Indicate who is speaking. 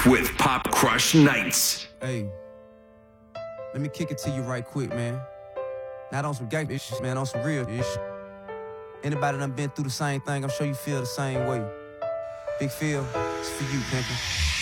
Speaker 1: with Pop Crush Nights.
Speaker 2: Hey, let me kick it to you right quick, man. Not on some gay issues, man, on some real issues. Anybody done been through the same thing, I'm sure you feel the same way. Big Phil, it's for you, pimpin'.